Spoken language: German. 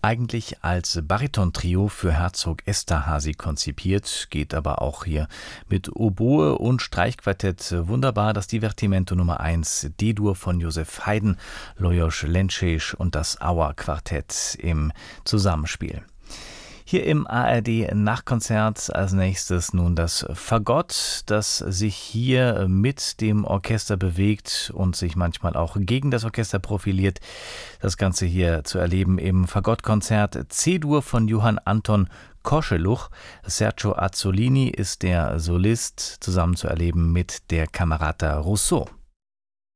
Eigentlich als Baritontrio für Herzog Esterházy konzipiert, geht aber auch hier mit Oboe und Streichquartett wunderbar. Das Divertimento Nummer 1, D-Dur von Josef Haydn, Lajos Lencsés und das Auer-Quartett im Zusammenspiel. Hier im ARD-Nachtkonzert als nächstes nun das Fagott, das sich hier mit dem Orchester bewegt und sich manchmal auch gegen das Orchester profiliert. Das Ganze hier zu erleben im Fagottkonzert C-Dur von Johann Anton Koscheluch. Sergio Azzolini ist der Solist, zusammen zu erleben mit der Camerata Rousseau.